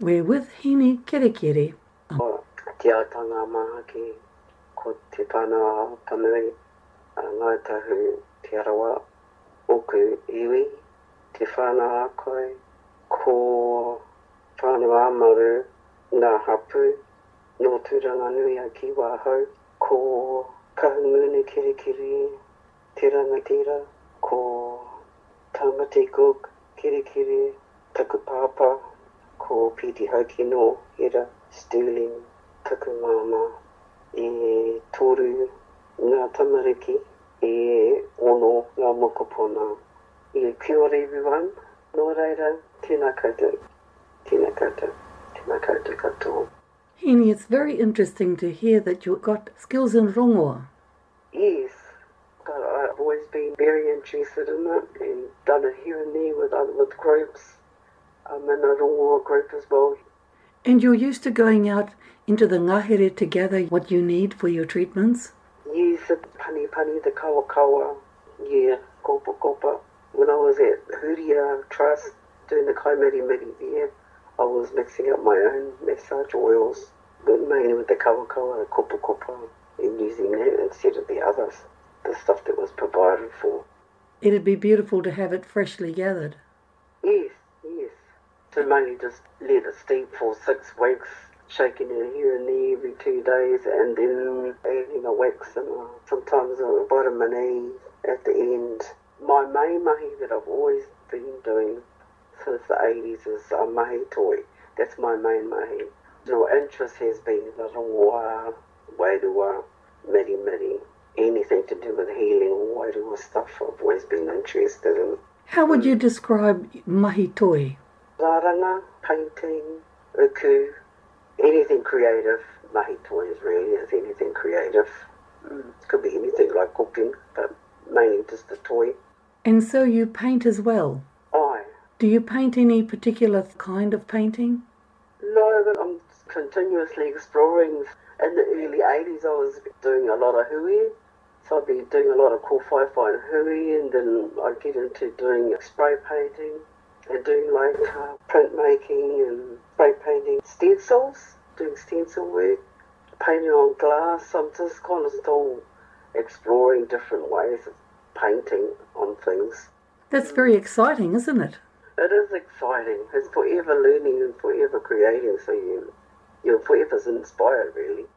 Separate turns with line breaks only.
We're with Hini Kerekere.
O te atanga maha ki ko te tāna tanui ngā tahu te arawa oku iwi, te whānau a koe, ko whānau amaru ngā hapu, no tūranga nui a ki wāhau, ko kahungunu Kerekere, te rangatira, ko Tamati Cook Kerekere, taku pāpā, ko Piti Hauki no Hera Sterling, taku māma, e toru ngā tamariki, e ono ngā mokopona. E kia ora everyone, no reira, tēnā koutou, tēnā koutou, tēnā koutou katoa.
Hini, it's very interesting to hear that you've got skills in rongoa.
Yes, but I've always been very interested in it and done it here and there with groups. I'm in a rongoa group as well.
And you're used to going out into the ngahere to gather what you need for your treatments?
Yes, the pani, the kawa, yeah, kopa. When I was at Huria Trust doing the kaimiri there, I was mixing up my own massage oils, but mainly with the kawa, the kopa, and using that instead of the others, the stuff that was provided for.
It'd be beautiful to have it freshly gathered.
Yes. So mainly just let it steep for 6 weeks, shaking it here and there every 2 days, and then adding a wax and sometimes a vitamin E at the end. My main mahi that I've always been doing since the 80s is a mahi toi. That's my main mahi. My interest has been the rongoa, wairua, miri, anything to do with healing or wairua stuff I've always been interested in.
How would you describe mahi toi?
Raranga, painting, uku, anything creative. Mahi toys really is anything creative. Could be anything like cooking, but mainly just a toy.
And so you paint as well?
Aye.
Do you paint any particular kind of painting?
No, but I'm continuously exploring. In the early 80s I was doing a lot of hui, so I'd be doing a lot of kōwhaiwhai and hui, and then I'd get into doing spray painting and doing like printmaking and spray painting stencils, doing stencil work, painting on glass. I'm just kind of still exploring different ways of painting on things.
That's very exciting, isn't it?
It is exciting. It's forever learning and forever creating, so you're forever inspired, really.